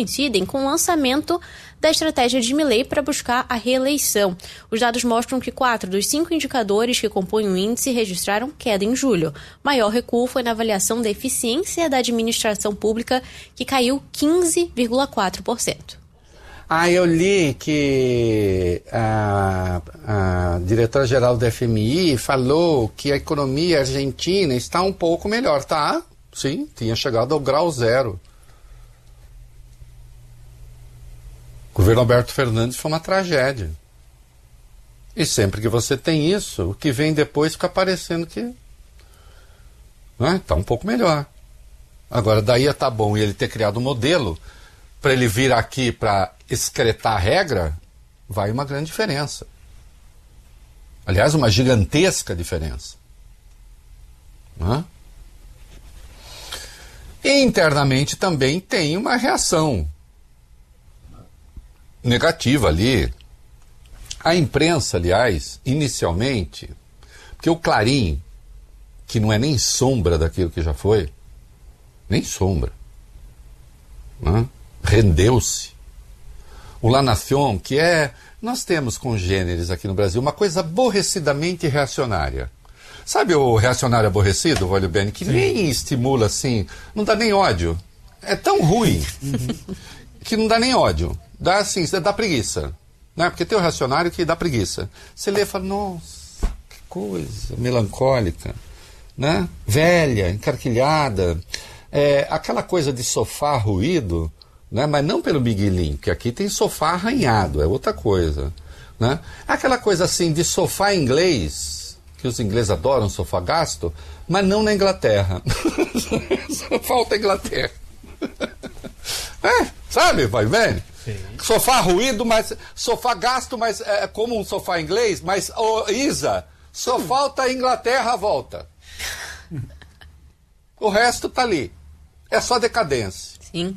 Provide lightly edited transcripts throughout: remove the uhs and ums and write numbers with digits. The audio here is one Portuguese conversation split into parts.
coincidem com o lançamento da estratégia de Milei para buscar a reeleição. Os dados mostram que 4 dos 5 indicadores que compõem o índice registraram queda em julho. Maior recuo foi na avaliação da eficiência da administração pública, que caiu 15,4%. Eu li que a diretora-geral do FMI falou que a economia argentina está um pouco melhor, tá? Sim, tinha chegado ao grau zero. O governo Alberto Fernandes foi uma tragédia. E sempre que você tem isso, o que vem depois fica parecendo que está um pouco melhor. Agora, daí tá bom ele ter criado um modelo para ele vir aqui para excretar a regra, vai uma grande diferença. Aliás, uma gigantesca diferença. E internamente também tem uma reação negativa ali. A imprensa, aliás, inicialmente, porque o Clarim, que não é nem sombra daquilo que já foi, nem sombra, rendeu-se. O La Nación, que nós temos congêneres aqui no Brasil, uma coisa aborrecidamente reacionária. Sabe o reacionário aborrecido, Valio Bene, que nem estimula assim, não dá nem ódio. É tão ruim que não dá nem ódio. Dá assim, dá preguiça. Né? Porque tem o reacionário que dá preguiça. Você lê e fala, nossa, que coisa melancólica, né? Velha, encarquilhada. Aquela coisa de sofá ruído, né? Mas não pelo miguelinho, que aqui tem sofá arranhado, é outra coisa. Né? Aquela coisa assim de sofá inglês, que os ingleses adoram sofá gasto, mas não na Inglaterra. Só falta a Inglaterra. Sabe, vai vendo? Sim. Sofá ruído, mas sofá gasto, mas é como um sofá inglês, mas, Isa, só falta a Inglaterra à volta. O resto tá ali. É só decadência. Sim.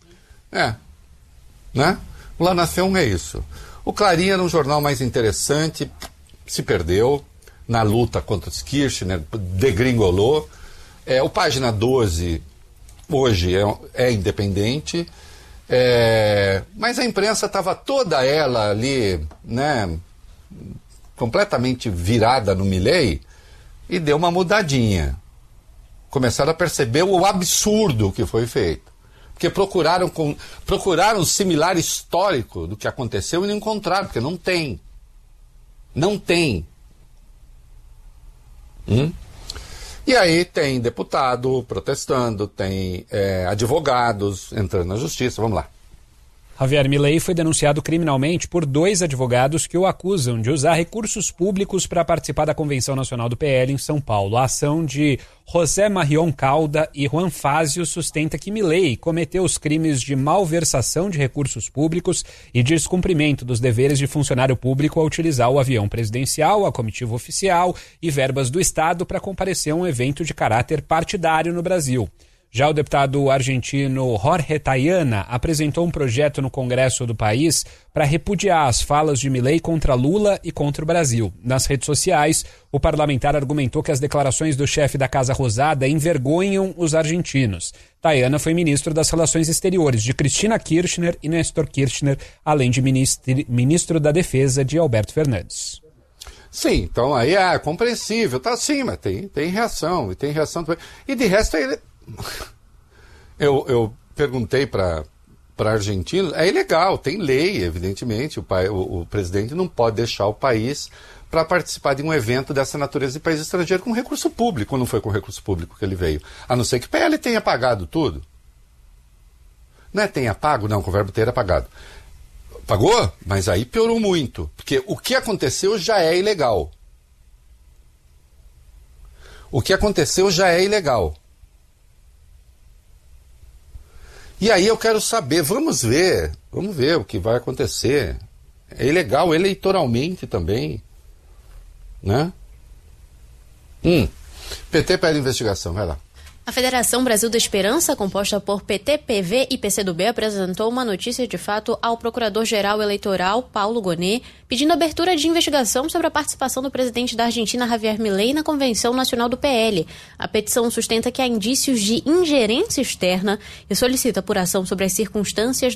Né? O La Nación é isso. O Clarim era um jornal mais interessante, se perdeu na luta contra os Kirchner, degringolou. O Página 12 hoje é independente, mas a imprensa estava toda ela ali, né, completamente virada no Milei, e deu uma mudadinha. Começaram a perceber o absurdo que foi feito. Porque procuraram um similar histórico do que aconteceu e não encontraram, porque não tem. Não tem. E aí tem deputado protestando, tem advogados entrando na justiça. Vamos lá. Javier Milei foi denunciado criminalmente por 2 advogados que o acusam de usar recursos públicos para participar da Convenção Nacional do PL em São Paulo. A ação de José Marion Calda e Juan Fazio sustenta que Milei cometeu os crimes de malversação de recursos públicos e descumprimento dos deveres de funcionário público ao utilizar o avião presidencial, a comitiva oficial e verbas do Estado para comparecer a um evento de caráter partidário no Brasil. Já o deputado argentino Jorge Tayana apresentou um projeto no Congresso do país para repudiar as falas de Milei contra Lula e contra o Brasil. Nas redes sociais, o parlamentar argumentou que as declarações do chefe da Casa Rosada envergonham os argentinos. Tayana foi ministro das Relações Exteriores de Cristina Kirchner e Néstor Kirchner, além de ministro da Defesa de Alberto Fernandes. Sim, então aí é compreensível, tá sim, mas tem reação, e tem reação também. E de resto ele... Eu perguntei para argentinos, é ilegal, tem lei, evidentemente, o presidente não pode deixar o país para participar de um evento dessa natureza de país estrangeiro com recurso público, não foi com recurso público que ele veio, a não ser que o PL tenha pagado tudo. Não é tenha pago, não, com o verbo ter apagado. Pagou, mas aí piorou muito, porque o que aconteceu já é ilegal. O que aconteceu já é ilegal. E aí eu quero saber, vamos ver o que vai acontecer. É ilegal eleitoralmente também, né? PT pede investigação, vai lá. A Federação Brasil da Esperança, composta por PT, PV e PCdoB, apresentou uma notícia de fato ao Procurador-Geral Eleitoral, Paulo Gonet, pedindo abertura de investigação sobre a participação do presidente da Argentina, Javier Milei, na Convenção Nacional do PL. A petição sustenta que há indícios de ingerência externa e solicita apuração sobre as circunstâncias